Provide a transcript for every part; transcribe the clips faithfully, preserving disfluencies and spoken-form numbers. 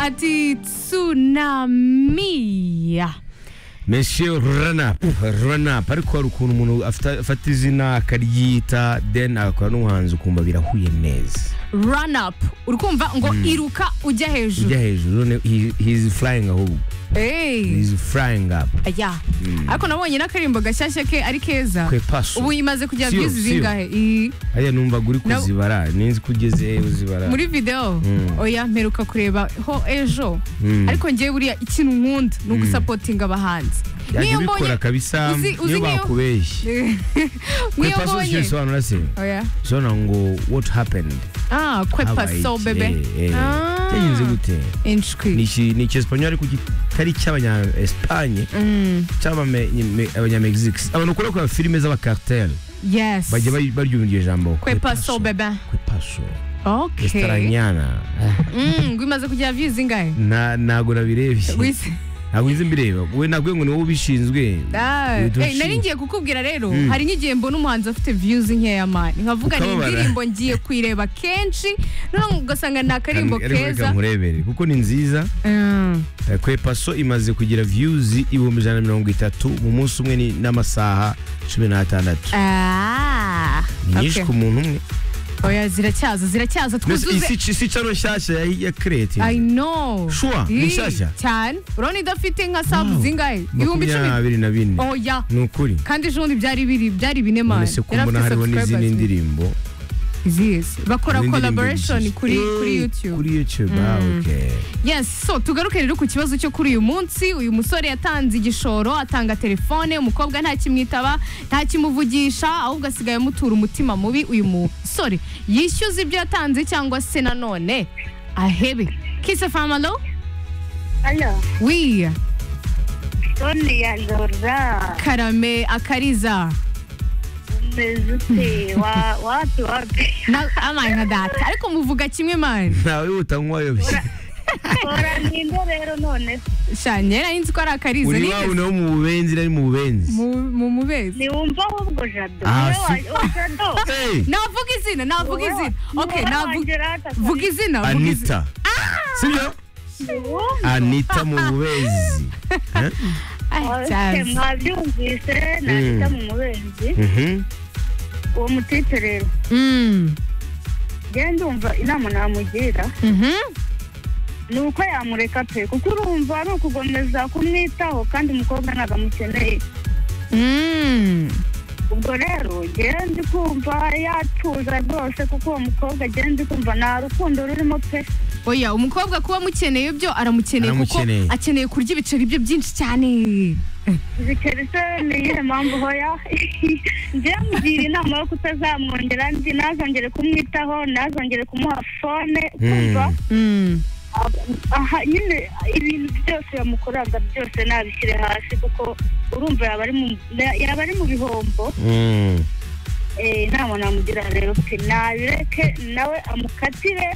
ati tsunami. Monsieur Run Up, Run Up, ariko hari ukuntu umuntu afata izina akaryita then akora n'umuhanzi ukumva birahuye neza. Run up, urukumva ngo mm. iruka ujya hejuru. Ujya hejuru, he, he's flying ahubwo. Hey. He's flying up. Aya. Mm. Ariko nabonye n'akarimbo gashyashya ke ari keza. Kwe paso. Ubu imaze kujya views zingahe? Aya numva guri kuzibara, ninzi kugeze uzibara. Muri video, mm. oya mperuka kureba ho ejo. Mm. Ariko ngiye buriya ikintu nkunda no gusupportinga abahanzi. Niyo mbonye kabisa, niyo bakubeshye. Kwe paso cyo nase. Oya. Zona ngo what happened? Ah, kwe paso bebe. Ah. Yinze gute? Inshwi. Nishi ni cyespanyo ariko kitari cy'abanya Espagne. Mm. Cyaba abanya Mexique. Abantu ukora ko filime z'aba cartel. Yes. Baje baryumviye jambo. Kwe paso bebe. Kwe paso. Okay. Estranyana. Mm, ngwimaze kujya views zingahe? Na nago nabirebye. Wise. Ntabwo nzi mbireba we nabwo ngo niwo ubishinzwe. Eh nari ngiye kukubwira rero mm. hari n'igihe mbona umuhanzi afite views nkeya man nkavuga ni indirimbo ngiye kwireba kenshi none ugasanga na karimbo keza nkurebere kuko ni nziza. Mm. Kwe paso imaze kugira views ibihumbi ijana na mirongo itatu mu munsi umwe n'amasaha cumi n'atandatu. Ah. Nyinshi ku muntu umwe. Oya ziracyaza ziracyaza twuzuze isi isi cyaro nshyashya ya creative. I know. Sure, ni nshyashya. Cyane. Urone idafite nka sub zingahe? Ibihumbi icumi na bine. Oya. Nukuri. Kandi ejo byari biri byari bine man. Ese kumbona hariho n'izindi ndirimbo. Yes. Bakora collaboration kuri kuri YouTube. Kuri YouTube. Ah, okay. Yes, so tugaruke rero ku kibazo cyo kuri uyu munsi. Uyu musore yatanze igishoro, atanga telefone, umukobwa nta kimwitaba, nta kimuvugisha, ahubwo asigaye mutura umutima mubi. Uyu musore yishyuza ibyo yatanze cyangwa se nanone ahebe. Kiss F M, allo? Allo. Oui. Sonia Lora. Karame akariza. Mezuti wa wapi wapi. Na ama nka data. Ariko muvuga kimwe man. Nawe utankwayo. Ora nindo rero none. Shanyera inzi ko ari akariza ni. Uri wawe no mu bubenzi ari mu bubenzi. Mu mubezi. Ni wumva ahubwo Jado. Ah, Jado. Navuga izina, navuga izina. Okay, navuga. Vuga izina, vuga Anita. Sibyo? Anita mu bubezi. Okay, mwabyumvise nandita mu mubenzi. Mhm. Uwo mutite rero. Mm. Genda umva inama namugira. Mhm. Nuko yamureka pe kuko urumva ari ukugomeza kumwitaho kandi umukobwa nagamukeneye. Mm. Ubwo rero genda kumva yatuza rwose kuko uwo mukobwa genda kumva nta rukundo rurimo pe. Oya umukobwa kuba mukeneye byo aramukeneye kuko akeneye kurya ibiceri byo byinshi cyane. Ibiceri se niye mpamvu hoya ngiye mugira inama yo kutazamwongera ndi nazongere kumwitaho nazongere kumuha phone kumva. Mm. Aha nyine ibintu byose yamukoraga byose nabishyire hasi kuko urumva yaba ari mu yaba ari mu bihombo. Mm. Eh nta namugira rero pe nabireke nawe amukatire.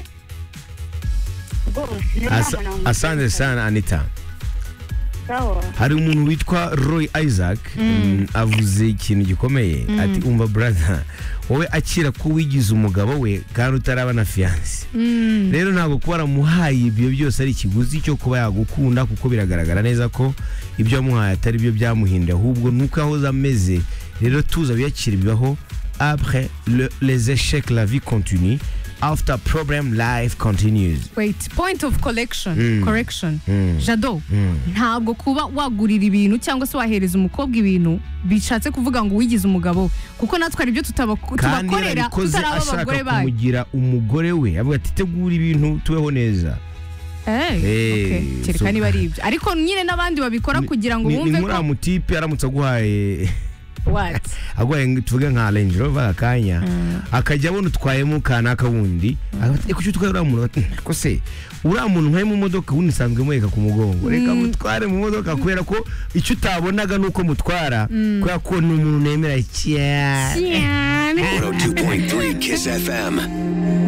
Asante sana Anita. Hari umuntu witwa Roy Isaac mm. avuze ikintu gikomeye mm. ati umva brother wowe akira ko wigize umugabo we kandi utaraba na fiance. Mm. Rero ntabwo kuba aramuhaye ibyo byose ari ikiguzi cyo kuba yagukunda kuko biragaragara neza ko ibyo yamuhaye atari byo byamuhinda ahubwo nuko aho zameze. Rero tuza biyakira bibaho après le, les échecs la vie continue. After problem, life continues. Wait, point of collection, mm. correction. Mm. Jado, mm. ntabwo kuba wagurira ibintu cyangwa se wahereza umukobwa ibintu bishatse kuvuga ngo wigize umugabo kuko natwe ari byo tubakorera tutaraba abagore bayo. Kumugira umugore we avuga ati tegura ibintu tubeho neza. Eh, okay. Kereka niba ari ibyo. Ariko nyine nabandi babikora kugira ngo bumve ko ni muri amutipe aramutse guhaye what agwaye tuvuge nka Range Rover akanya akajya abona utwayemo kana kabundi eko cyo twara umuntu ko se ura muntu nkaye mu modoka wundi sanzwe mweka ku mugongo reka mutware mu modoka kwera ko icyo utabonaga nuko mutwara kwa ko n'umuntu nemera cyane. one oh two point three Kiss F M.